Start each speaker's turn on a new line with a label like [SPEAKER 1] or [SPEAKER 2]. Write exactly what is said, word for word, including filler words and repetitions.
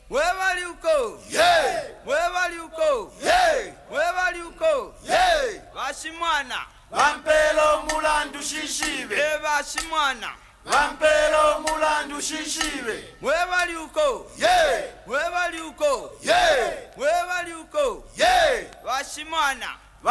[SPEAKER 1] Webali uko.
[SPEAKER 2] Yeah.
[SPEAKER 1] Webali uko.
[SPEAKER 2] Yeah.
[SPEAKER 1] Webali uko.
[SPEAKER 2] Yeah.
[SPEAKER 1] Bashimwana.
[SPEAKER 2] Vampelo mulandu shishibe.
[SPEAKER 1] E bashimwana.
[SPEAKER 2] Vampelo mulandu shishibe.
[SPEAKER 1] Webali uko.
[SPEAKER 2] Yeah.
[SPEAKER 1] Webali uko.
[SPEAKER 2] Yeah.
[SPEAKER 1] Webali uko.
[SPEAKER 2] Yeah.
[SPEAKER 1] Bashimwana.